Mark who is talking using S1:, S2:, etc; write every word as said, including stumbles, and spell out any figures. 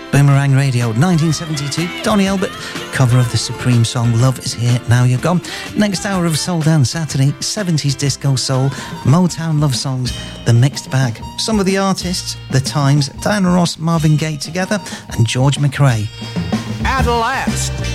S1: Boomerang Radio, nineteen seventy-two, Donny Elbert, cover of the Supreme song Love Is Here, Now You're Gone. Next hour of Soul Dance Saturday, seventies disco soul, Motown love songs, the mixed bag. Some of the artists, The Times, Diana Ross, Marvin Gaye together, and George McRae.
S2: At last,